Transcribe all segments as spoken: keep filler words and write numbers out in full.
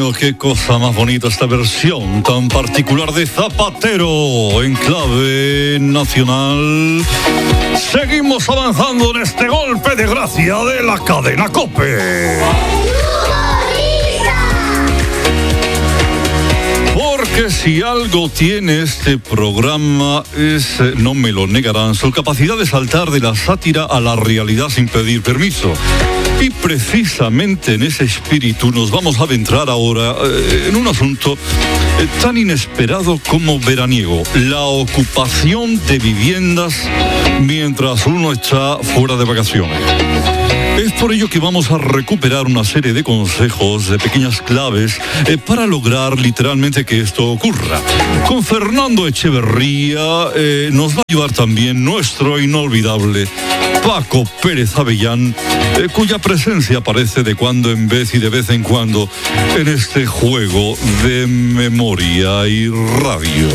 mío, qué cosa más bonita esta versión tan particular de Zapatero en clave nacional. Seguimos avanzando en este golpe de gracia de la cadena COPE. Porque si algo tiene este programa es, no me lo negarán, su capacidad de saltar de la sátira a la realidad sin pedir permiso. Y precisamente en ese espíritu nos vamos a adentrar ahora eh, en un asunto eh, tan inesperado como veraniego: la ocupación de viviendas mientras uno está fuera de vacaciones. Es por ello que vamos a recuperar una serie de consejos, de pequeñas claves, eh, para lograr literalmente que esto ocurra. Con Fernando Echeverría eh, nos va a ayudar también nuestro inolvidable Paco Pérez Avellán, eh, cuya presencia aparece de cuando en vez y de vez en cuando en este juego de memoria y radio.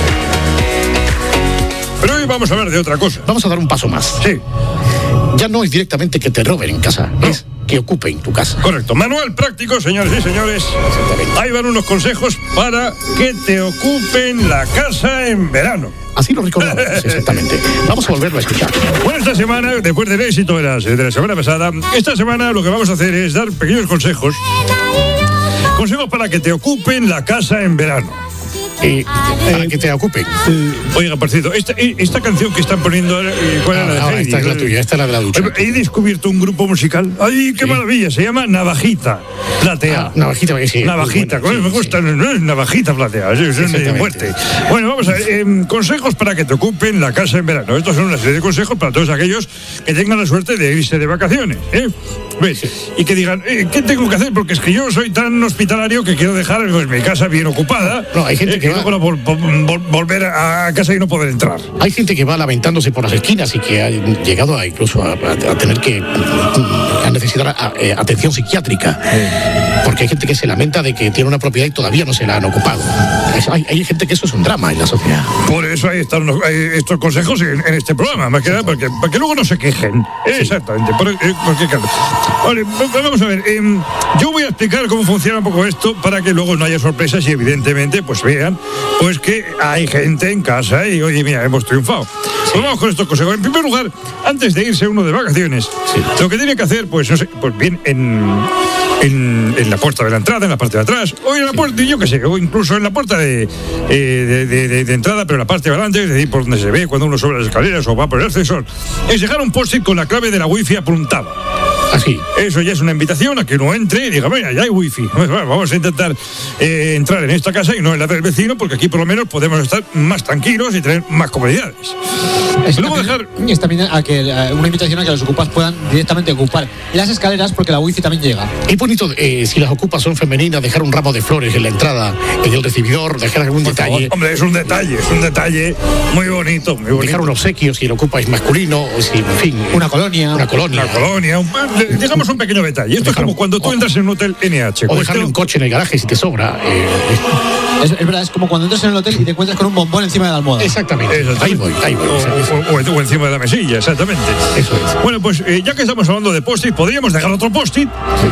Pero hoy vamos a hablar de otra cosa. Vamos a dar un paso más. Sí. Ya no es directamente que te roben en casa, no. Es que ocupen tu casa. Correcto. Manual práctico, señores y señores. Ahí van unos consejos para que te ocupen la casa en verano. Así lo recordamos, exactamente. Vamos a volverlo a escuchar. Bueno, esta semana, después del éxito de la, de la semana pasada, esta semana lo que vamos a hacer es dar pequeños consejos. Consejos para que te ocupen la casa en verano. Eh, para eh, que te ocupen. Eh, oiga, por cierto, esta, esta canción que están poniendo ahora, ¿cuál era la de Esta es la tuya, esta es la de la ducha. He descubierto un grupo musical. ¡Ay, qué ¿Sí? maravilla! Se llama Navajita Platea. Ah, navajita, sí. Navajita, bueno, sí, me gusta, sí. No es Navajita Platea, es de muerte. Bueno, vamos a ver, eh, consejos para que te ocupen la casa en verano. Estos son una serie de consejos para todos aquellos que tengan la suerte de irse de vacaciones, ¿eh? ¿Ves? Sí. Y que digan, eh, ¿qué tengo que hacer? Porque es que yo soy tan hospitalario que quiero dejar pues, mi casa bien ocupada. No, hay gente eh, que va... luego vol, vol, volver a casa y no poder entrar. Hay gente que va lamentándose por las esquinas y que ha llegado a incluso a, a, a tener que a necesitar a, a, atención psiquiátrica. Sí. Porque hay gente que se lamenta de que tiene una propiedad y todavía no se la han ocupado. Hay, hay gente que eso es un drama en la sociedad. Por eso ahí están los, hay estos consejos en, en este programa, más que nada, porque, para que luego no se quejen. Sí. Exactamente. Por, eh, porque, claro. Vale, vamos a ver. Eh, yo voy a explicar cómo funciona un poco esto para que luego no haya sorpresas y evidentemente pues vean pues que hay gente en casa y oye, mira, hemos triunfado. Sí. Pues vamos con estos consejos. En primer lugar, antes de irse uno de vacaciones, sí. lo que tiene que hacer, pues no sé, pues bien en, en, en la puerta de la entrada, en la parte de atrás, o en la puerta, yo qué sé, o incluso en la puerta de, eh, de, de, de, de entrada, pero en la parte de adelante, es decir, por donde se ve cuando uno sube las escaleras o va por el ascensor, es dejar un post-it con la clave de la wifi apuntada. Así. Eso ya es una invitación a que uno entre y diga, mira, ya hay wifi. Bueno, vamos a intentar eh, entrar en esta casa y no en la del vecino, porque aquí por lo menos podemos estar más tranquilos y tener más comodidades. Es luego dejar... Es también a que, a una invitación a que los ocupas puedan directamente ocupar las escaleras, porque la wifi también llega. Es bonito, eh, si las ocupas son femeninas, dejar un ramo de flores en la entrada, en el recibidor, dejar algún por detalle. Favor. Hombre, es un detalle, es un detalle muy bonito, muy bonito. Dejar un obsequio si lo ocupa es masculino, o si, en fin. Una colonia. Una colonia. Una colonia. Un, digamos un pequeño detalle. Esto es como cuando tú entras en un hotel N H. O dejarle un coche en el garaje si te sobra. Eh, es, es verdad, es como cuando entras en el hotel y te encuentras con un bombón encima de la almohada. Exactamente. Exactamente. Ahí voy, ahí voy. O, o, o encima de la mesilla, exactamente. Eso es. Bueno, pues eh, ya que estamos hablando de post-it, podríamos dejar otro post-it. Sí.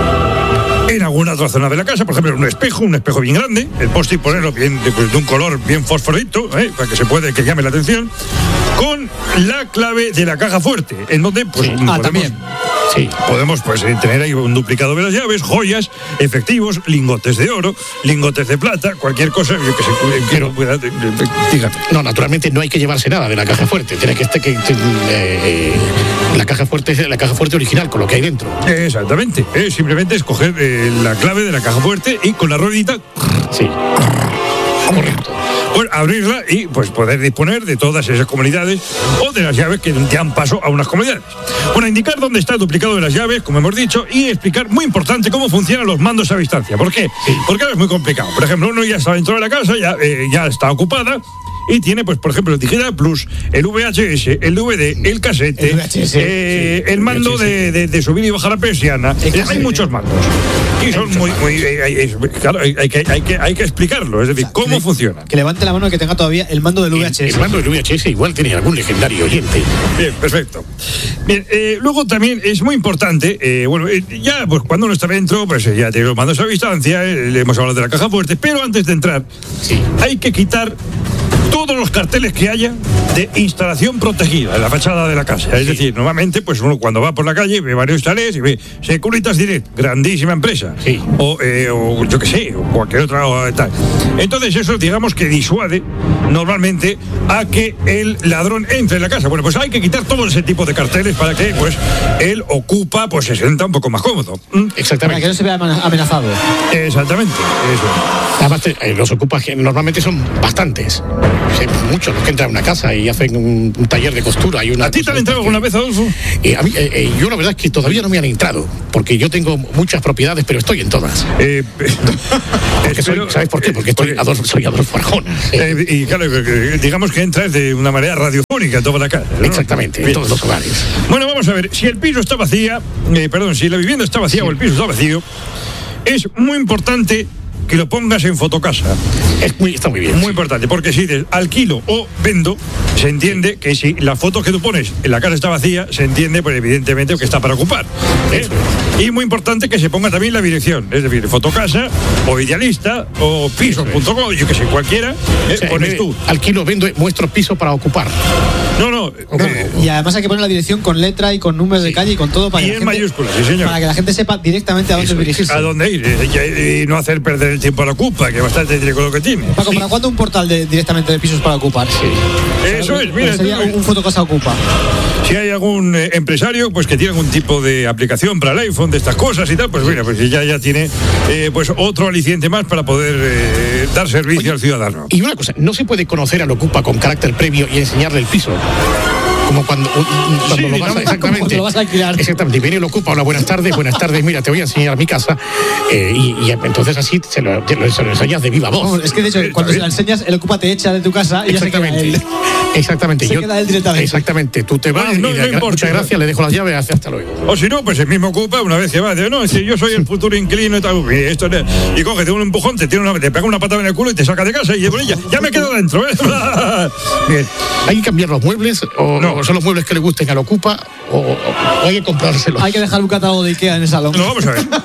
En alguna otra zona de la casa, por ejemplo, en un espejo, un espejo bien grande, el post-it ponerlo bien de, de un color bien fosforito, ¿eh? para que se puede, que llame la atención, con la clave de la caja fuerte, en donde pues sí. ah, podemos, también. Sí, podemos pues tener ahí un duplicado de las llaves, joyas, efectivos, lingotes de oro, lingotes de plata, cualquier cosa yo que se Pero, pueda. Fíjate. No, naturalmente no hay que llevarse nada de la caja fuerte, tiene que estar que eh, la caja fuerte es la caja fuerte original con lo que hay dentro. Exactamente, eh, simplemente escoger eh, la clave de la caja fuerte y con la ruedita. Sí. Correcto. Pues abrirla y pues poder disponer de todas esas comunidades o de las llaves que dan paso a unas comunidades. Bueno, indicar dónde está el duplicado de las llaves, como hemos dicho, y explicar, muy importante, cómo funcionan los mandos a distancia. ¿Por qué? Sí. Porque ahora es muy complicado. Por ejemplo, uno ya está dentro de la casa, ya, eh, ya está ocupada, y tiene, pues, por ejemplo, el Digital Plus, el V H S, el D V D, el casete, el, V H S, eh, sí, el mando V H S. De, de, de subir y bajar la persiana. Eh, hay muchos mandos. Y son muy, muy eh, eh, claro, hay, hay, que, hay, que, hay que explicarlo, es decir, cómo que, funciona. Que levante la mano que tenga todavía el mando del V H S. El, el mando del V H S igual tiene algún legendario oyente. Bien, perfecto. Bien, eh, luego también es muy importante, eh, bueno, eh, ya pues cuando uno está dentro, pues eh, ya tiene los mandos a distancia, eh, le hemos hablado de la caja fuerte, pero antes de entrar, sí. hay que quitar todos los carteles que haya de instalación protegida en la fachada de la casa. Es sí. decir, normalmente, pues uno cuando va por la calle ve varios chalés y ve Securitas Direct, grandísima empresa. Sí. O, eh, o yo qué sé, o cualquier otra o tal. Entonces eso, digamos que disuade normalmente a que el ladrón entre en la casa. Bueno, pues hay que quitar todo ese tipo de carteles para que, pues, él ocupa, pues se sienta un poco más cómodo. ¿Mm? Exactamente. Para que no se vea amenazado. Exactamente, eso. Además, eh, los ocupas normalmente son bastantes. Sí, muchos los que entran a una casa y hacen un, un taller de costura y una. ¿A ti te han entrado alguna vez, Adolfo? Eh, a mí, eh, eh, yo la verdad es que todavía no me han entrado, porque yo tengo muchas propiedades, pero estoy en todas. Eh, porque soy, pero, ¿sabes por qué? Porque estoy, eh, Adolfo, soy Adolfo Arjona. Eh, y claro, digamos que entras de una manera radiofónica en toda la casa, ¿no? Exactamente, en todos los hogares. Bueno, vamos a ver, si el piso está vacía, eh, perdón, si la vivienda está vacía sí. o el piso está vacío, es muy importante que lo pongas en Fotocasa. Es muy, está muy bien. Muy sí. importante, porque si dices alquilo o vendo, se entiende que si la foto que tú pones en la casa está vacía, se entiende, pues evidentemente, que está para ocupar. ¿eh? Y muy importante que se ponga también la dirección, es decir, Fotocasa, o Idealista, o pisos punto com, yo que sé, cualquiera, ¿eh? o sea, pones tú. Alquilo, vendo, muestro piso para ocupar. No, no. no eh, y además hay que poner la dirección con letra y con números sí. de calle y con todo para y que en la gente, mayúsculas, sí, señor. Para que la gente sepa directamente a dónde Eso, dirigirse. A dónde ir, y, y no hacer perder el tiempo a la ocupa, que bastante tiene con lo que tiene. Paco, ¿para sí. cuándo un portal de, directamente de pisos para ocupar? Sí. Eso es, mira. Sería un, un Fotocasa Ocupa. Si hay algún eh, empresario pues que tiene algún tipo de aplicación para el iPhone de estas cosas y tal, pues mira, pues ya, ya tiene eh, pues otro aliciente más para poder eh, dar servicio Oye, al ciudadano. Y una cosa, no se puede conocer al Ocupa con carácter previo y enseñarle el piso. Como cuando, cuando, sí, lo, vas a, exactamente, cuando lo vas a alquilar. Exactamente, y viene el Ocupa, hola, buenas tardes, buenas tardes, mira, te voy a enseñar mi casa. Eh, y, y entonces así se lo, se lo enseñas de viva voz. No, es que de hecho, eh, cuando se lo enseñas, el Ocupa te echa de tu casa y exactamente, ya se queda él. Exactamente. Se Yo, queda él directamente. Exactamente, tú te vas no, no, y no importa, muchas gracias, le dejo las llaves, hasta luego. O si no, pues el mismo Ocupa, una vez que va, dice, no, si yo soy el futuro inquilino y tal, y, esto, y coge, te da un empujón, te, tiene una, te pega una patada en el culo y te saca de casa y dice, bueno, ya, ya me quedo dentro. ¿eh? Bien. ¿Hay que cambiar los muebles o no. son los muebles que le gusten al Ocupa o, o, o hay que comprárselos? Hay que dejar un catálogo de IKEA en el salón. No, vamos a ver.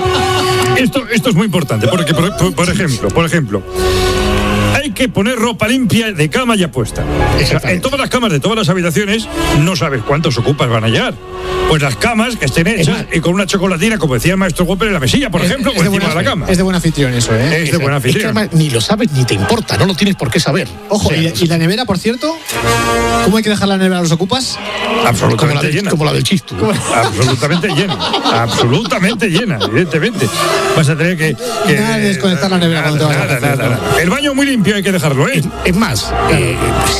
Esto, esto es muy importante, porque, por, por, por ejemplo, por ejemplo, hay que poner ropa limpia de cama ya puesta. O sea, en todas las camas de todas las habitaciones no sabes cuántos ocupas van a llegar. Pues las camas que estén hechas y con una chocolatina, como decía el maestro Whopper, en la mesilla, por es, ejemplo, es por de encima buena, de la cama. Es de buen anfitrión eso, ¿eh? Es de buen anfitrión. Es que además ni lo sabes ni te importa, no lo tienes por qué saber. Ojo, o sea, y, y la nevera, por cierto, ¿cómo hay que dejar la nevera a los ocupas? Absolutamente como la del, llena. Como la del Chistu. Absolutamente llena. Absolutamente llena, evidentemente. Vas a tener que... que nada de desconectar la nevera nada, cuando te vas nada, a nada, nada. El baño muy limpio hay que dejarlo, ¿eh? Es, es más, eh,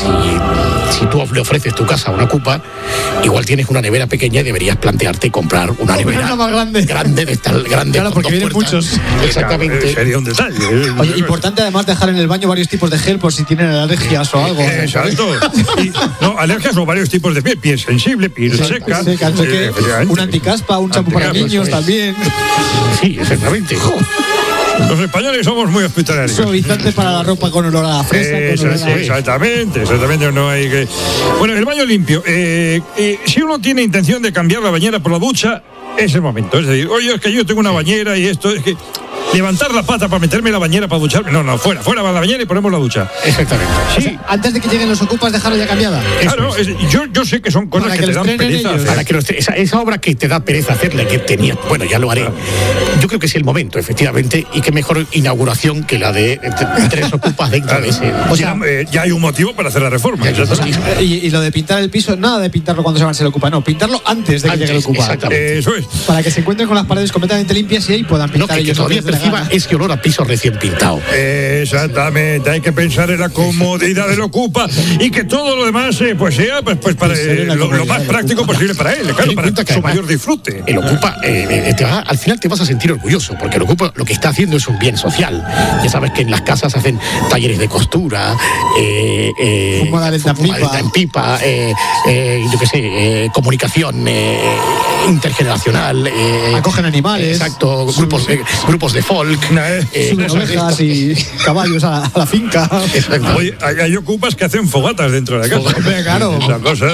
si, si tú le ofreces tu casa a una Ocupa, igual tienes una nevera pequeña y deberías plantearte comprar una nevera una más grande. Grande de tal grande. Claro, porque vienen muchos. Exactamente. Sería un detalle. Oye, importante además dejar en el baño varios tipos de gel por si tienen alergias o algo. Exacto. Y, no, alergias o varios tipos de piel. Piel sensible, piel seca. seca eh, un anticaspa, un champú para niños también. Sí, exactamente. Los españoles somos muy hospitalarios. Suavizante para la ropa con olor a fresa. Eh, con olor a... Exactamente, exactamente. No hay que... Bueno, el baño limpio. Eh, eh, si uno tiene intención de cambiar la bañera por la ducha, es el momento. Es decir, oye, es que yo tengo una bañera y esto es que... levantar la pata para meterme en la bañera para ducharme. No, no, fuera, fuera va la bañera y ponemos la ducha. Exactamente. Sí. O sea, antes de que lleguen los ocupas, dejarla ya cambiada. Claro, es. Es, yo, yo sé que son cosas para que, que te dan pereza hacer. Para que los, esa, esa obra que te da pereza hacerla, que tenía, bueno, ya lo haré. Claro. Yo creo que es el momento, efectivamente, y qué mejor inauguración que la de tres ocupas dentro claro. de ese. O sea, ya, eh, ya hay un motivo para hacer la reforma. Ya, o sea, y, y lo de pintar el piso, nada de pintarlo cuando se va el ocupa, no, pintarlo antes de que antes, llegue el ocupa. Exactamente. Eh, eso es. Para que se encuentren con las paredes completamente limpias y ahí puedan pintar no, que, ellos. Que todavía encima ese olor a piso recién pintado. Exactamente, hay que pensar en la comodidad del Ocupa y que todo lo demás eh, pues sea pues, pues para eh, lo, lo más práctico posible para él, claro, para su mayor disfrute. El Ocupa, eh, te va, al final te vas a sentir orgulloso, porque el Ocupa lo que está haciendo es un bien social. Ya sabes que en las casas hacen talleres de costura, eh, eh, fumadaleta en pipa, en pipa eh, eh, yo qué sé, eh, comunicación eh, intergeneracional. Eh, Acogen animales. Exacto, grupos, eh, grupos de folk. Eh, suben ovejas y caballos a, a la finca. Oye, hay, hay Ocupas que hacen fogatas dentro de la casa. Hombre, claro. Esa cosa.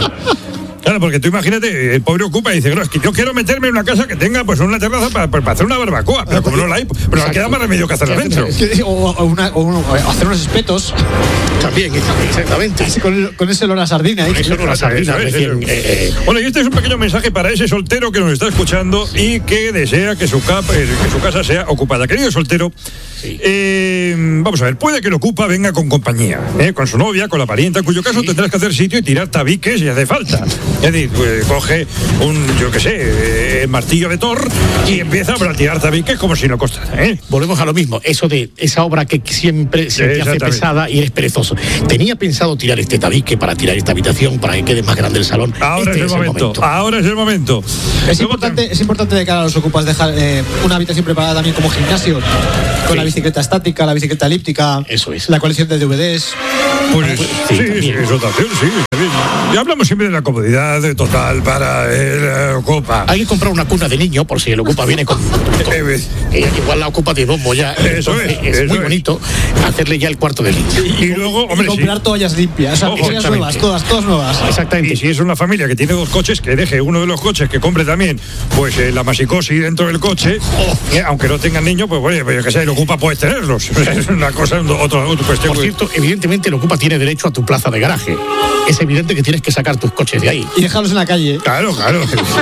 Claro, porque tú imagínate, el pobre Ocupa dice, no, es que yo quiero meterme en una casa que tenga pues una terraza para, para hacer una barbacoa, pero como no la hay, pero no queda más remedio que hacerla dentro. O, o, una, o, o hacer unos espetos. También, exactamente. Así con, el, con ese olor a sardina. ¿eh? Ese olor a sardina. Recién, eh, eh. Bueno, y este es un pequeño mensaje para ese soltero que nos está escuchando y que desea que su, cap, eh, que su casa sea ocupada. Querido soltero, sí. eh, vamos a ver, puede que el Ocupa venga con compañía, eh, con su novia, con la parienta, en cuyo caso sí. tendrás que hacer sitio y tirar tabiques si hace falta. Es decir, pues, coge un, yo qué sé, eh, el martillo de Thor y empieza a tirar tabiques como si no costara. ¿eh? Volvemos a lo mismo, eso de esa obra que siempre se te hace pesada y eres perezoso. Tenía pensado tirar este tabique para tirar esta habitación, para que quede más grande el salón. Ahora este es, el, es momento, el momento. Ahora es el momento. Es importante, te... es importante de cara a los Ocupas dejar eh, una habitación preparada también como gimnasio, con sí. la bicicleta estática, la bicicleta elíptica, eso es. La colección de D V Ds. Pues, pues sí, sí, sí, eso también, sí. Ya hablamos siempre de la comodidad de total para el Ocupa. Hay que comprar una cuna de niño por si el Ocupa viene con. con eh, igual la Ocupa de bombo ya. Eso es. Es eso muy es. bonito hacerle ya el cuarto de niño. Y, y luego, hombre, y comprar sí. toallas limpias, Ojo, toallas nuevas, todas, todas nuevas. Exactamente. Y si es una familia que tiene dos coches, que deje uno de los coches, que compre también, pues eh, la masicosi dentro del coche, oh. eh, aunque no tengan niños, pues bueno, pues, que sea, el Ocupa puedes tenerlos. Es una cosa, otra, otra cuestión. Por cierto, evidentemente el Ocupa tiene derecho a tu plaza de garaje. Es evidente que tienes que sacar tus coches de ahí. Y dejarlos en la calle. Claro, claro.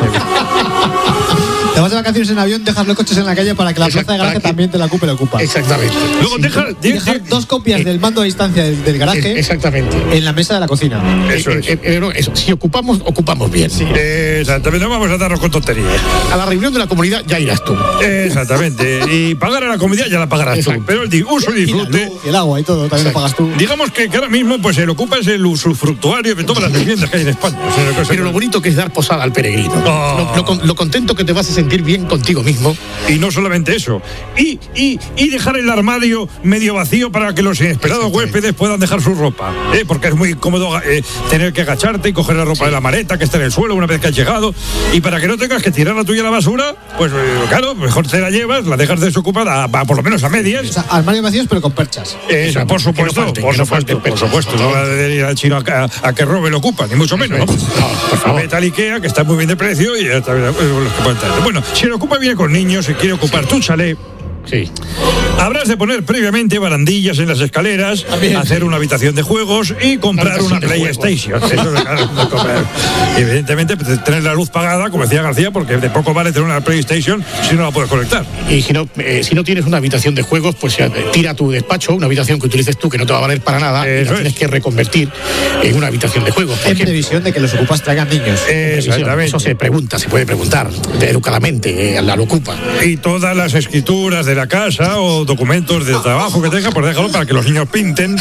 Te vas de vacaciones en avión, dejas los coches en la calle para que la Exacto, plaza de garaje que... también te la ocupe, la ocupa. Exactamente. Luego deja, y dejar dos copias eh, del mando a distancia del, del garaje. Exactamente. En la mesa de la cocina. Eso eh, es. Eh, eh, no, eso. Si ocupamos, ocupamos bien. Sí. Exactamente. No vamos a darnos con tonterías. A la reunión de la comunidad ya irás tú. Exactamente. Y pagar a la comunidad ya la pagarás Exacto. tú. Pero el uso y disfrute. Y la luz, el agua y todo también Exacto. lo pagas tú. Digamos que, que ahora mismo pues el Ocupa es el usufructuario de todas las viviendas que hay en España. O sea, Pero lo bonito que es dar posada al peregrino. Oh. Lo, lo, lo contento que te vas a sentir bien contigo mismo. Y no solamente eso. Y, y, y dejar el armario medio vacío para que los inesperados huéspedes puedan dejar su ropa. ¿eh? Porque es muy cómodo eh, tener que agacharte y coger la ropa sí. de la maleta que está en el suelo una vez que has llegado. Y para que no tengas que tirar la tuya a la basura, pues eh, claro, mejor te la llevas, la dejas desocupada, a, a, por lo menos a medias. O sea, armarios vacíos pero con perchas. Eh, o sea, por supuesto, no falte, por, supuesto no por supuesto. No va a ir al chino a, a, a que robe lo Ocupa, ni mucho menos. ¿no? No, por favor. Vete al Ikea, que está muy bien de precio, y ya está, los que pueden traer. Bueno, si el Ocupa viene con niños y quiere ocupar sí. tu chalet, sí. habrás de poner previamente barandillas en las escaleras, También, hacer sí. una habitación de juegos y comprar una PlayStation. Eso es, claro, evidentemente, tener la luz pagada, como decía García, porque de poco vale tener una PlayStation si no la puedes conectar. Y si no, eh, si no tienes una habitación de juegos, pues eh, tira tu despacho, una habitación que utilices tú que no te va a valer para nada, Eso y la tienes es. que reconvertir en una habitación de juegos. En previsión de que los Ocupas traigan niños. Exactamente. Eso se pregunta, se puede preguntar educadamente, eh, la Ocupa. Y todas las escrituras de la casa o documentos de trabajo que tenga, pues déjalo para que los niños pinten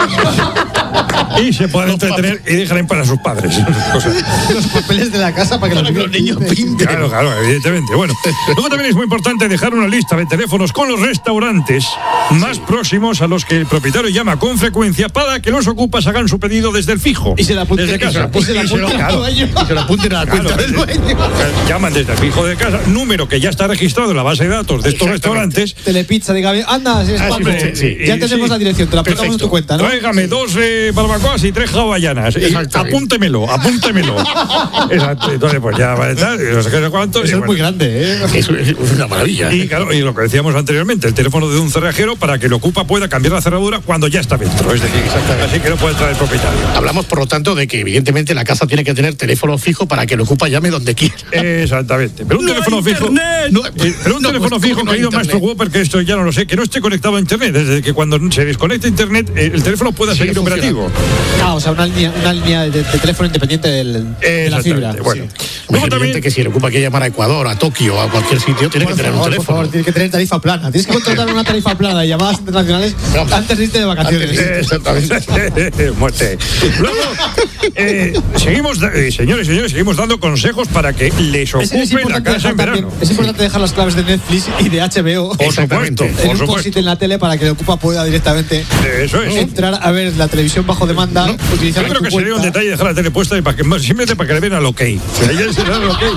y se puedan entretener y dejen para sus padres. Los papeles de la casa para que para los, niños, niños pinten. Claro, claro, evidentemente. Bueno, luego también es muy importante dejar una lista de teléfonos con los restaurantes más sí. próximos a los que el propietario llama con frecuencia para que los Ocupas hagan su pedido desde el fijo. Y se la apunten desde casa. Y se la apunten al dueño. Y se la apunten a la cuenta claro, del dueño. Llaman desde el fijo de casa, número que ya está registrado en la base de datos de estos restaurantes. Telepizza, diga, anda, si es ah, Paco. Sí, sí, ya sí, tenemos sí. la dirección, te la apuntamos en tu cuenta, ¿no? Tráigame dos eh, barbacoas y tres hawaianas. Y apúntemelo, apúntemelo. Exacto. Entonces, pues ya va a estar, no sé qué cuánto. Eso es bueno. muy grande, ¿eh? Eso es una maravilla. Y claro, y lo que decíamos anteriormente, el teléfono de un cerrajero para que el Ocupa pueda cambiar la cerradura cuando ya está dentro. Es decir, así que no puede entrar el propietario. Hablamos, por lo tanto, de que evidentemente la casa tiene que tener teléfono fijo para que el Ocupa llame donde quiera. Exactamente. Pero un no teléfono fijo. No, eh, pero un no, teléfono pues, fijo, no querido maestro Whopper, que esto ya no lo sé, que no esté conectado a internet. Desde que cuando se desconecta internet, eh, el teléfono pueda seguir operativo. operativo. Ah, o sea, una línea, una línea de, de teléfono independiente del, de la fibra. Bueno, sí. Luego también que si le ocupa que llamar a Ecuador, a Tokio, a cualquier sitio, tiene por que tener favor, un teléfono. Por favor, tiene que tener tarifa plana. Tienes que contratar una tarifa plana y llamadas internacionales no, antes de irte de vacaciones. Exactamente. Muerte. Luego, eh, seguimos, eh, señores y señores, seguimos dando consejos para que les ocupen es, es la casa en verano. Es importante dejar las claves de Netflix y de H B O Por supuesto, en por un supuesto. post-it en la tele para que el Ocupa pueda directamente Eso es. entrar a ver la televisión bajo demanda. No, utilizando yo creo tu que sería un cuenta. detalle dejar la tele puesta y para que, simplemente para que le vean al ok. Y ya se dan al ok.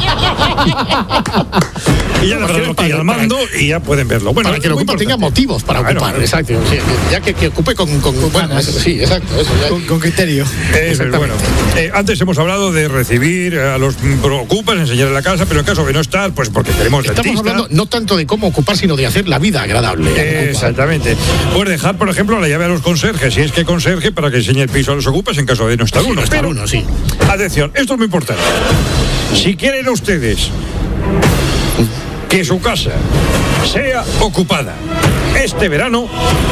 Y ya le dan al ok al mando y ya pueden verlo. Bueno, para que el Ocupa tenga motivos para Claro, ocupar, claro. exacto. O sea, ya que, que ocupe con, con, con bueno, ganas. eso, sí, exacto. Eso, ya. Con, con criterio. Eso es bueno. Eh, antes hemos hablado de recibir a los ocupas, enseñar en la casa, pero en caso de no estar, pues porque queremos Estamos dentista. hablando no tanto de cómo ocupar, sino de hacer la vida agradable. Eh, exactamente. Pues dejar, por ejemplo, la llave a los conserjes, si es que conserje, para que enseñe el piso a los ocupas en caso de no estar Sí, uno. no estar Pero, uno, sí. atención, esto es muy importante. Si quieren ustedes que su casa sea ocupada este verano,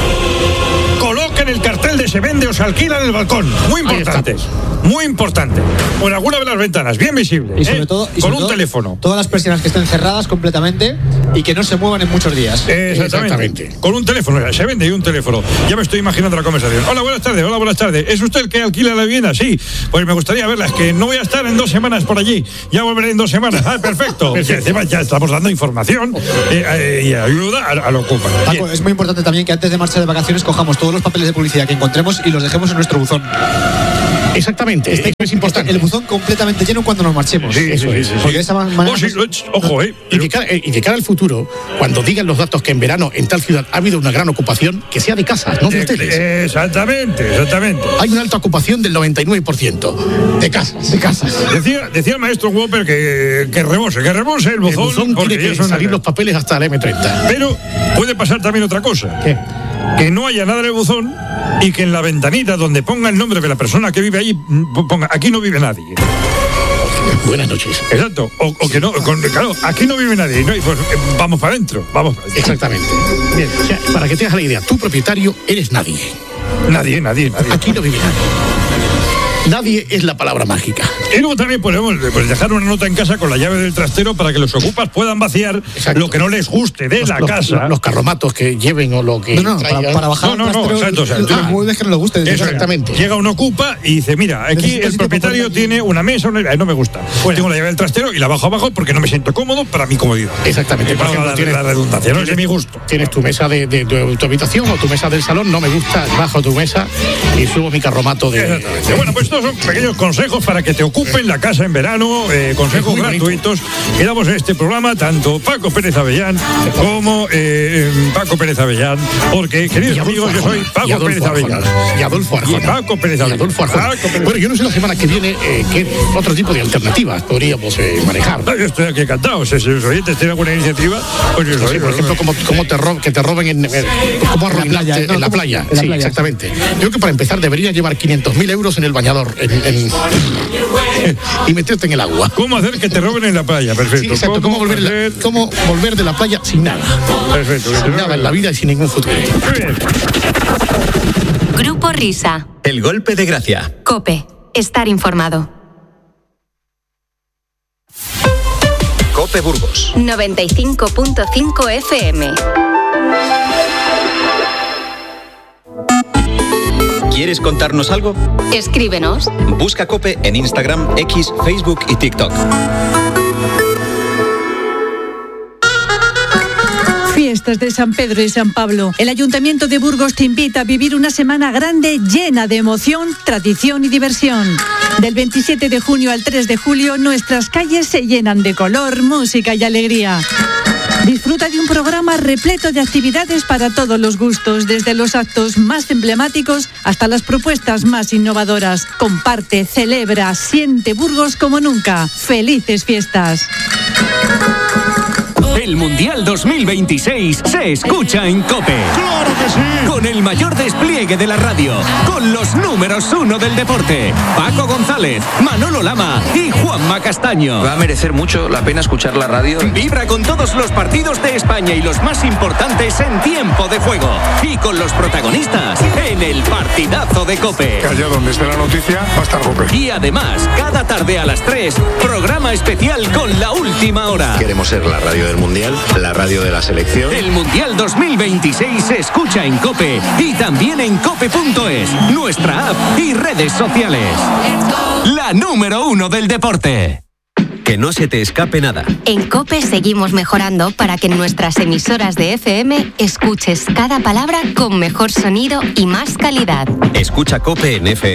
coloquen el cartel de se vende o se alquila en el balcón. Muy importante. Muy importante. O en alguna de las ventanas, bien visible. Y sobre ¿eh? todo, y con sobre un todo, teléfono. Todas las persianas que estén cerradas completamente y que no se muevan en muchos días. Exactamente. Exactamente. Con un teléfono, se vende y un teléfono. Ya me estoy imaginando la conversación. Hola, buenas tardes, hola, buenas tardes. ¿Es usted el que alquila la vivienda? Sí. Pues me gustaría verla, es que no voy a estar en dos semanas por allí. Ya volveré en dos semanas. Ah, perfecto. perfecto. Ya, ya estamos dando información eh, eh, y ayuda a, a lo ocupa. Paco, es muy importante también que antes de marchar de vacaciones cojamos todos los papeles de publicidad que encontremos y los dejemos en nuestro buzón. Exactamente, esto es importante. El buzón completamente lleno cuando nos marchemos. Sí, Eso sí, es. sí, Porque sí. de esa manera... Oh, sí, ojo, eh. Y de, cara, y de cara al futuro, cuando digan los datos que en verano en tal ciudad ha habido una gran ocupación, que sea de casas, no de hoteles. Exactamente, exactamente. Hay una alta ocupación del noventa y nueve por ciento de casas. de casas. Decía, decía el maestro Whopper que, que rebose, que rebose el El buzón, buzón porque tiene ya que son- salir los papeles hasta el eme treinta. Pero puede pasar también otra cosa. ¿Qué? Que no haya nada en el buzón y que en la ventanita donde ponga el nombre de la persona que vive ahí, ponga aquí no vive nadie. Buenas noches. Exacto. O, o que no, con- claro, aquí no vive nadie. ¿no? Y pues, eh, vamos para adentro, vamos para adentro. Exactamente. Bien, o sea, para que te hagas la idea, tu propietario eres nadie. Nadie, nadie, nadie. Aquí no vive nadie. Nadie es la palabra mágica. Y luego también podemos pues, dejar una nota en casa con la llave del trastero para que los ocupas puedan vaciar Exacto. lo que no les guste de Los, la los- casa. los carromatos que lleven o lo que No, no, traigan. para, para bajar No, no, al no, trastero exacto, o sea, los tú- muebles que no le gusten. Eso, Exactamente. Llega un ocupa y dice, mira, aquí Necesito el sitio propietario para poner aquí. tiene una mesa, una... Ay, no me gusta. Pues tengo la llave del trastero y la bajo abajo porque no me siento cómodo para mi comodidad. Exactamente. Y Por valga ejemplo, la, tienes- la redundancia, no es de mi gusto. Tienes tu mesa de, de- de tu habitación o tu mesa del salón, no me gusta, bajo tu mesa y subo mi carromato de... Exactamente. Bueno, pues estos son pequeños consejos para que te ocupen la casa en verano, eh, consejos Es muy bonito. gratuitos que damos en este programa, tanto Paco Pérez Avellán como eh, Paco Pérez Avellán, porque, queridos Y Adolfo amigos, yo soy Arjona, Paco y Adolfo Pérez Avellán. Arjona, y Adolfo Arjona. Y Paco Pérez Y Avellán. Adolfo Arjona. Paco Pérez- Bueno, yo no sé la semana que viene eh, qué otro tipo de alternativas podríamos eh, manejar. No, yo estoy aquí encantado. Si los oyentes tienen alguna iniciativa, pues yo No sé, soy, por ejemplo, cómo, cómo te rob- que te roben en, en- cómo arruinarte playa, en no, la ¿cómo? playa. En la Sí, playa. exactamente. Yo creo que para empezar deberías llevar quinientos mil euros en el bañador en- en- y meterte en el agua. ¿Cómo hacer que te roben en la playa? Perfecto. Sí, exacto. ¿Cómo volver, la- hacer- cómo volver de la playa sin nada? Perfecto. que te Sin nada roben. en la vida y sin ningún futuro. Muy bien. Grupo Risa. El golpe de gracia. Cope. Estar informado. Cope Burgos. noventa y cinco punto cinco F M. ¿Quieres contarnos algo? Escríbenos. Busca Cope en Instagram, X, Facebook y TikTok. Fiestas de San Pedro y San Pablo. El Ayuntamiento de Burgos te invita a vivir una semana grande llena de emoción, tradición y diversión. Del veintisiete de junio al tres de julio, nuestras calles se llenan de color, música y alegría. Disfruta de un programa repleto de actividades para todos los gustos, desde los actos más emblemáticos hasta las propuestas más innovadoras. Comparte, celebra, siente Burgos como nunca. ¡Felices fiestas! El Mundial dos mil veintiséis se escucha en COPE. ¡Claro que sí! Con el mayor despliegue de la radio, con los números uno del deporte, Paco González, Manolo Lama y Juanma Castaño. Va a merecer mucho la pena escuchar la radio. Vibra con todos los partidos de España y los más importantes en tiempo de juego. Y con los protagonistas en el partidazo de COPE. Que allá donde esté la noticia va a estar COPE. Y además, cada tarde a las tres, programa especial con la última hora. Queremos ser la radio del Mundial, la radio de la selección. El Mundial dos mil veintiséis se escucha en COPE y también en cope punto es, nuestra app y redes sociales. La número uno del deporte. Que no se te escape nada. En COPE seguimos mejorando para que en nuestras emisoras de F M escuches cada palabra con mejor sonido y más calidad. Escucha COPE en F M.